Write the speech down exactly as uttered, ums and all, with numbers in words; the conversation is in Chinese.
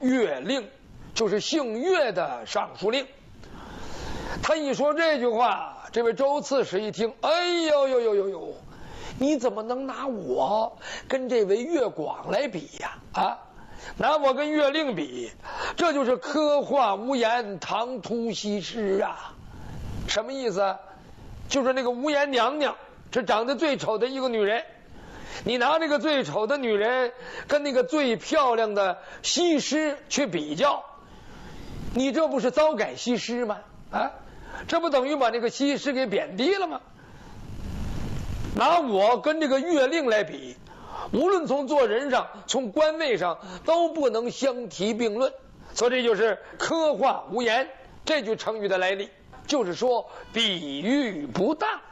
岳令，就是姓岳的尚书令。他一说这句话，这位周刺史一听，哎呦呦呦呦呦，你怎么能拿我跟这位岳广来比呀？啊，拿我跟岳令比，这就是刻画无颜，唐突西施啊！什么意思？就是那个无颜娘娘是长得最丑的一个女人，你拿那个最丑的女人跟那个最漂亮的西施去比较，你这不是糟改西施吗？啊，这不等于把这个西施给贬低了吗？拿我跟这个岳令来比，无论从做人上，从官位上都不能相提并论，所以这就是刻画无颜这句成语的来历，就是说比喻不当。